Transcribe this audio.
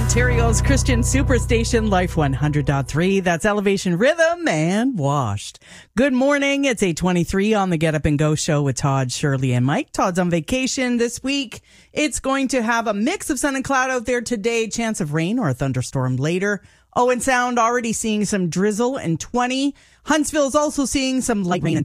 Ontario's Christian Superstation, Life 100.3. That's Elevation Rhythm and Washed. Good morning. It's 8:23 on the Get Up and Go show with Todd, Shirley, and Mike. Todd's on vacation this week. It's going to have a mix of sun and cloud out there today. Chance of rain or a thunderstorm later. Owen Sound already seeing some drizzle and 20. Huntsville's also seeing some light rain and